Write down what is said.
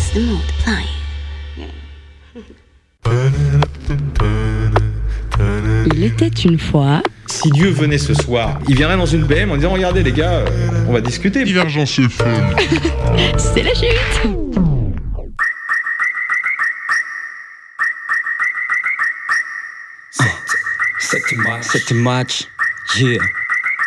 the multiplying. Il était une fois. Si Dieu venait ce soir, il viendrait dans une BM en disant regardez les gars, on va discuter. Divergence FM. C'est la chute. Set to match, yeah.